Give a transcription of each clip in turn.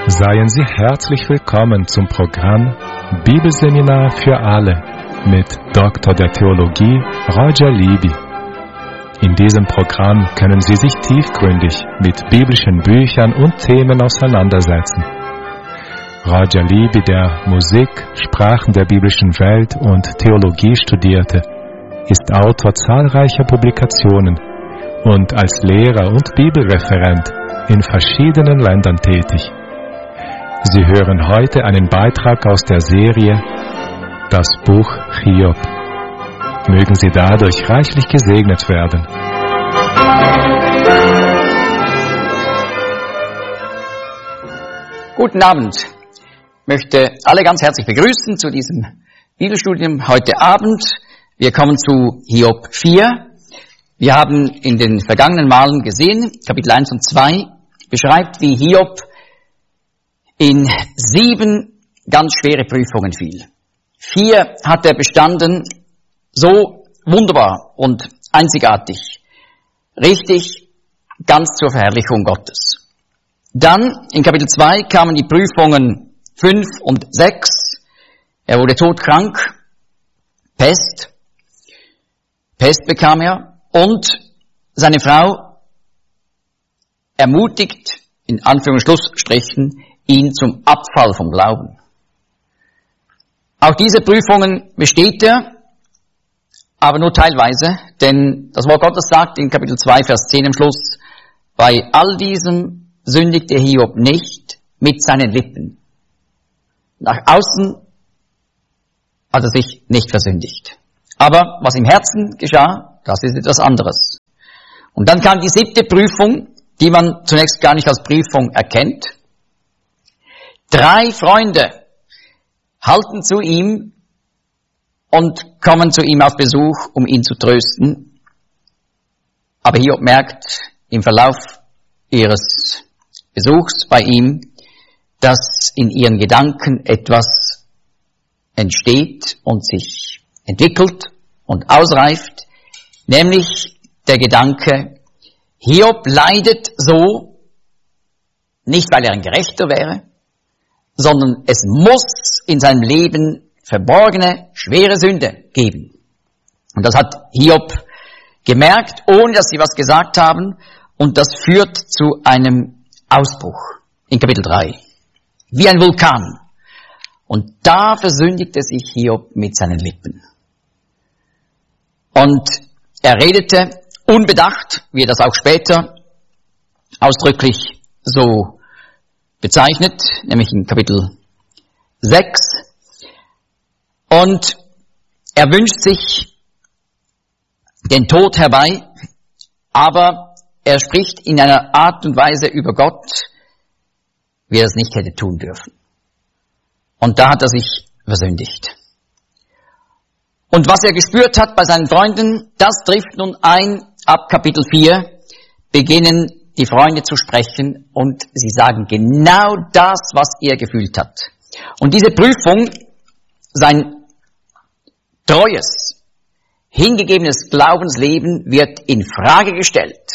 Seien Sie herzlich willkommen zum Programm Bibelseminar für alle mit Dr. der Theologie Roger Libby. In diesem Programm können Sie sich tiefgründig mit biblischen Büchern und Themen auseinandersetzen. Roger Libby, der Musik, Sprachen der biblischen Welt und Theologie studierte, ist Autor zahlreicher Publikationen und als Lehrer und Bibelreferent in verschiedenen Ländern tätig. Sie hören heute einen Beitrag aus der Serie Das Buch Hiob. Mögen Sie dadurch reichlich gesegnet werden. Guten Abend. Ich möchte alle ganz herzlich begrüßen zu diesem Bibelstudium heute Abend. Wir kommen zu Hiob 4. Wir haben in den vergangenen Malen gesehen, Kapitel 1 und 2 beschreibt, wie Hiob in 7 ganz schwere Prüfungen fiel. 4 hat er bestanden, so wunderbar und einzigartig, richtig, ganz zur Verherrlichung Gottes. Dann in Kapitel 2 kamen die Prüfungen 5 und 6. Er wurde todkrank, Pest bekam er und seine Frau ermutigt, in Anführungs- und Schlussstrichen, ihn zum Abfall vom Glauben. Auch diese Prüfungen besteht er, aber nur teilweise, denn das Wort Gottes sagt in Kapitel 2, Vers 10 am Schluss, bei all diesem sündigte Hiob nicht mit seinen Lippen. Nach außen hat er sich nicht versündigt. Aber was im Herzen geschah, das ist etwas anderes. Und dann kam die 7. Prüfung, die man zunächst gar nicht als Prüfung erkennt. 3 Freunde halten zu ihm und kommen zu ihm auf Besuch, um ihn zu trösten. Aber Hiob merkt im Verlauf ihres Besuchs bei ihm, dass in ihren Gedanken etwas entsteht und sich entwickelt und ausreift, nämlich der Gedanke, Hiob leidet so, nicht weil er ein Gerechter wäre, sondern es muss in seinem Leben verborgene, schwere Sünde geben. Und das hat Hiob gemerkt, ohne dass sie was gesagt haben, und das führt zu einem Ausbruch in Kapitel 3. Wie ein Vulkan. Und da versündigte sich Hiob mit seinen Lippen. Und er redete unbedacht, wie er das auch später ausdrücklich so bezeichnet, nämlich in Kapitel 6. Und er wünscht sich den Tod herbei, aber er spricht in einer Art und Weise über Gott, wie er es nicht hätte tun dürfen. Und da hat er sich versündigt. Und was er gespürt hat bei seinen Freunden, das trifft nun ein. Ab Kapitel 4 beginnen die Freunde zu sprechen und sie sagen genau das, was er gefühlt hat. Und diese Prüfung, sein treues, hingegebenes Glaubensleben wird in Frage gestellt.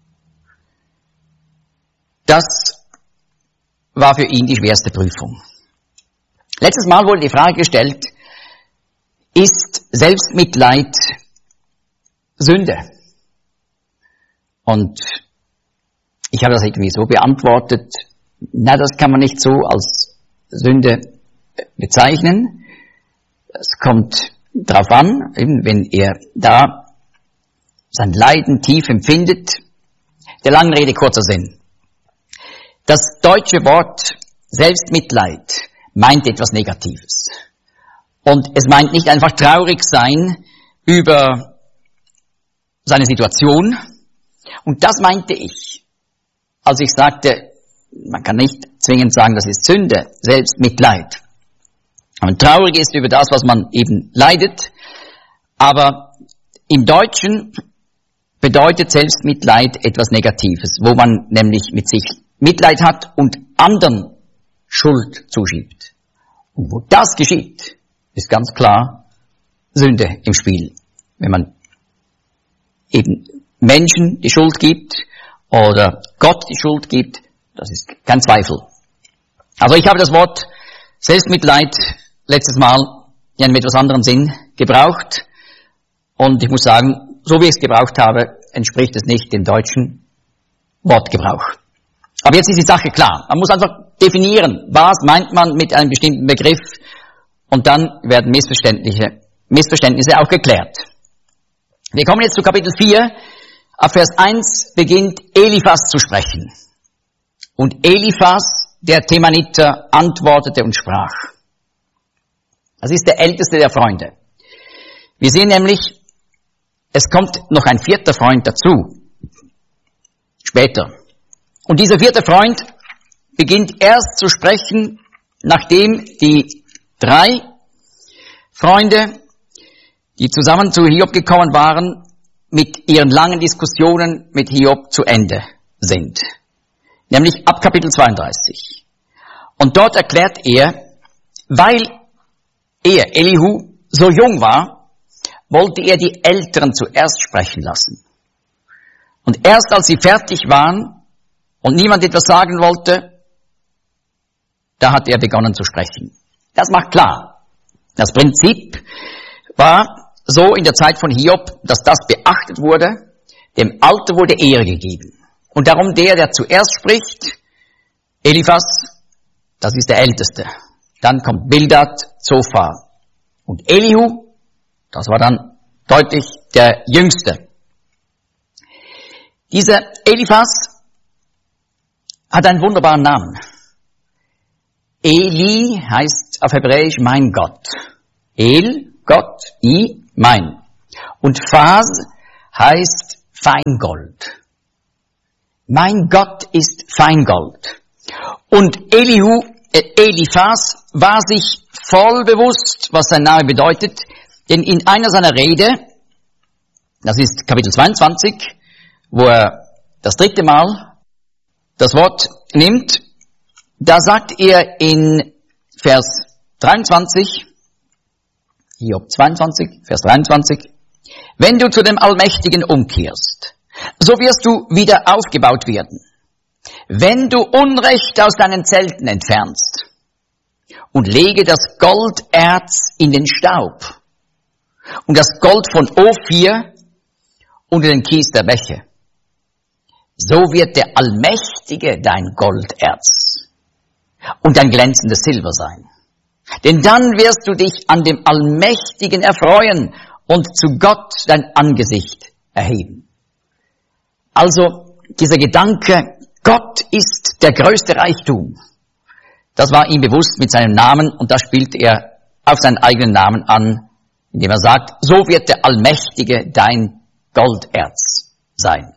Das war für ihn die schwerste Prüfung. Letztes Mal wurde die Frage gestellt, ist Selbstmitleid Sünde? Und ich habe das irgendwie so beantwortet, na, das kann man nicht so als Sünde bezeichnen. Es kommt darauf an, eben wenn er da sein Leiden tief empfindet. Der langen Rede kurzer Sinn. Das deutsche Wort Selbstmitleid meint etwas Negatives. Und es meint nicht einfach traurig sein über seine Situation. Und das meinte ich, als ich sagte, man kann nicht zwingend sagen, das ist Sünde, Selbstmitleid. Aber traurig ist über das, was man eben leidet. Aber im Deutschen bedeutet Selbstmitleid etwas Negatives, wo man nämlich mit sich Mitleid hat und anderen Schuld zuschiebt. Und wo das geschieht, ist ganz klar Sünde im Spiel. Wenn man eben Menschen die Schuld gibt oder Gott die Schuld gibt, das ist kein Zweifel. Also ich habe das Wort Selbstmitleid letztes Mal in einem etwas anderen Sinn gebraucht. Und ich muss sagen, so wie ich es gebraucht habe, entspricht es nicht dem deutschen Wortgebrauch. Aber jetzt ist die Sache klar. Man muss einfach definieren, was meint man mit einem bestimmten Begriff, und dann werden Missverständnisse auch geklärt. Wir kommen jetzt zu Kapitel 4. Ab Vers 1 beginnt Eliphas zu sprechen. Und Eliphas, der Themaniter, antwortete und sprach. Das ist der älteste der Freunde. Wir sehen nämlich, es kommt noch ein vierter Freund dazu. Später. Und dieser vierte Freund beginnt erst zu sprechen, nachdem die 3 Freunde, die zusammen zu Hiob gekommen waren, mit ihren langen Diskussionen mit Hiob zu Ende sind. Nämlich ab Kapitel 32. Und dort erklärt er, weil er, Elihu, so jung war, wollte er die Älteren zuerst sprechen lassen. Und erst als sie fertig waren und niemand etwas sagen wollte, da hat er begonnen zu sprechen. Das macht klar. Das Prinzip war so in der Zeit von Hiob, dass das beachtet wurde. Dem Alter wurde Ehre gegeben. Und darum der zuerst spricht, Eliphas, das ist der Älteste. Dann kommt Bildad, Zophar und Elihu, das war dann deutlich der Jüngste. Dieser Eliphas hat einen wunderbaren Namen. Eli heißt auf Hebräisch mein Gott. El, Gott, I, mein. Und Phas heißt Feingold. Mein Gott ist Feingold. Und Eliphas war sich voll bewusst, was sein Name bedeutet, denn in einer seiner Rede, das ist Kapitel 22, wo er das 3. Mal das Wort nimmt, da sagt er in Vers 23, Hiob 22, Vers 23, wenn du zu dem Allmächtigen umkehrst, so wirst du wieder aufgebaut werden. Wenn du Unrecht aus deinen Zelten entfernst und lege das Golderz in den Staub und das Gold von Ophir unter den Kies der Bäche, so wird der Allmächtige dein Golderz und dein glänzendes Silber sein. Denn dann wirst du dich an dem Allmächtigen erfreuen und zu Gott dein Angesicht erheben. Also dieser Gedanke, Gott ist der größte Reichtum, das war ihm bewusst mit seinem Namen, und da spielt er auf seinen eigenen Namen an, indem er sagt, so wird der Allmächtige dein Golderz sein.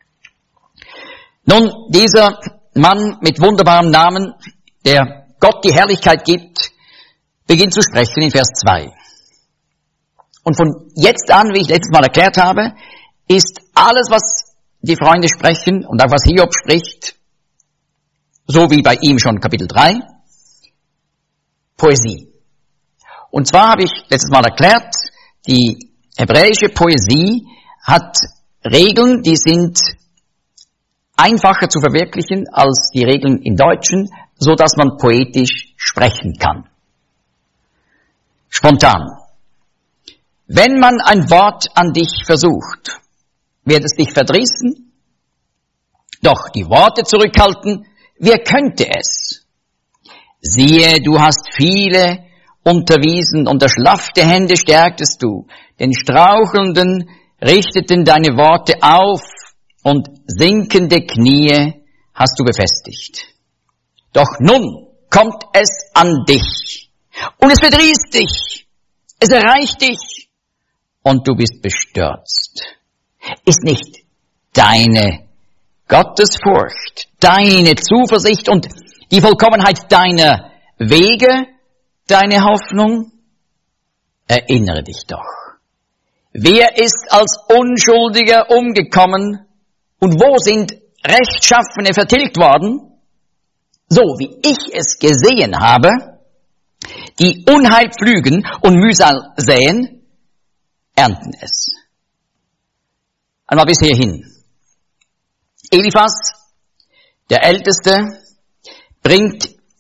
Nun, dieser Mann mit wunderbarem Namen, der Gott die Herrlichkeit gibt, beginnt zu sprechen in Vers 2. Und von jetzt an, wie ich letztes Mal erklärt habe, ist alles, was die Freunde sprechen und auch was Hiob spricht, so wie bei ihm schon Kapitel 3, Poesie. Und zwar habe ich letztes Mal erklärt, die hebräische Poesie hat Regeln, die sind einfacher zu verwirklichen als die Regeln im Deutschen, so dass man poetisch sprechen kann. Spontan. Wenn man ein Wort an dich versucht, wird es dich verdrießen? Doch die Worte zurückhalten, wer könnte es? Siehe, du hast viele unterwiesen, und erschlaffte Hände stärktest du. Den Strauchelnden richteten deine Worte auf, und sinkende Knie hast du befestigt. Doch nun kommt es an dich, und es verdrießt dich, es erreicht dich, und du bist bestürzt. Ist nicht deine Gottesfurcht, deine Zuversicht und die Vollkommenheit deiner Wege deine Hoffnung? Erinnere dich doch. Wer ist als Unschuldiger umgekommen und wo sind Rechtschaffene vertilgt worden? So wie ich es gesehen habe, die Unheil pflügen und Mühsal säen, ernten es. Einmal bis hierhin. Eliphas, der Älteste, bringt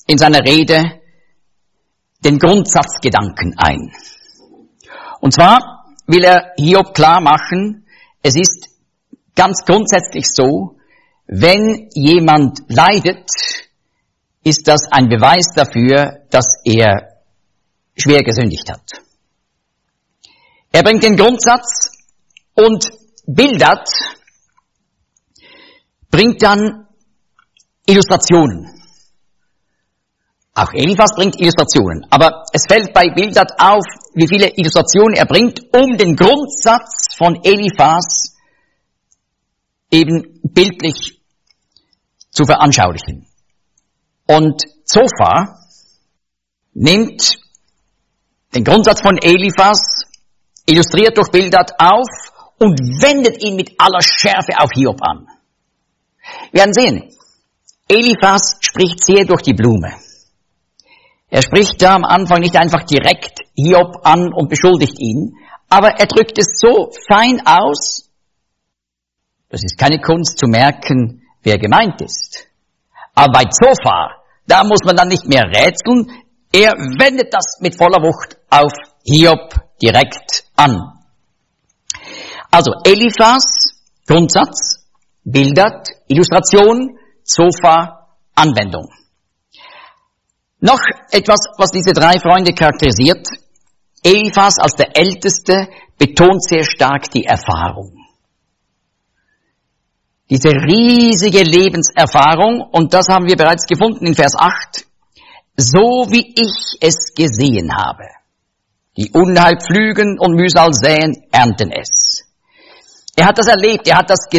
in seiner Rede den Grundsatzgedanken ein. Und zwar will er Hiob klar machen, es ist ganz grundsätzlich so, wenn jemand leidet, ist das ein Beweis dafür, dass er schwer gesündigt hat. Er bringt den Grundsatz und Bildad bringt dann Illustrationen. Auch Eliphas bringt Illustrationen. Aber es fällt bei Bildad auf, wie viele Illustrationen er bringt, um den Grundsatz von Eliphas eben bildlich zu veranschaulichen. Und Zophar nimmt den Grundsatz von Eliphas, illustriert durch Bildad auf und wendet ihn mit aller Schärfe auf Hiob an. Wir werden sehen, Eliphas spricht sehr durch die Blume. Er spricht da am Anfang nicht einfach direkt Hiob an und beschuldigt ihn, aber er drückt es so fein aus, das ist keine Kunst zu merken, wer gemeint ist. Aber bei Zophar, da muss man dann nicht mehr rätseln, er wendet das mit voller Wucht auf Hiob direkt an. Also Eliphas, Grundsatz, Bildad, Illustration, Zophar, Anwendung. Noch etwas, was diese drei Freunde charakterisiert. Eliphas als der Älteste betont sehr stark die Erfahrung. Diese riesige Lebenserfahrung, und das haben wir bereits gefunden in Vers 8. So wie ich es gesehen habe. Die Unheil pflügen und Mühsal säen, ernten es. Er hat das erlebt, er hat das